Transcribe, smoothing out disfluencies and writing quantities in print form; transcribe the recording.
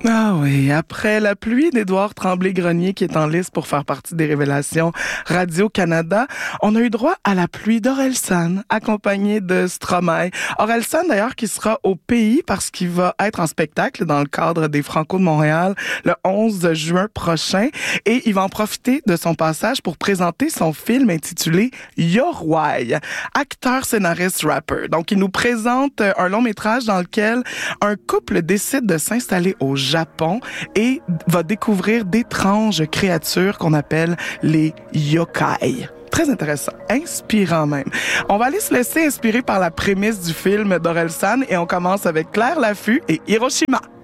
Ah oui, après la pluie d'Édouard Tremblay-Grenier qui est en liste pour faire partie des révélations Radio-Canada, on a eu droit à la pluie d'Orelsan, accompagnée de Stromae. Orelsan d'ailleurs qui sera au pays parce qu'il va être en spectacle dans le cadre des Franco de Montréal le 11 juin prochain et il va en profiter de son passage pour présenter son film intitulé Yorwai, acteur, scénariste, rapper. Donc il nous présente un long métrage dans lequel un couple décide de s'installer au Japon et va découvrir d'étranges créatures qu'on appelle les yokai. Très intéressant, inspirant même. On va aller se laisser inspirer par la prémisse du film d'Orelsan et on commence avec Claire Laffut et Hiroshima.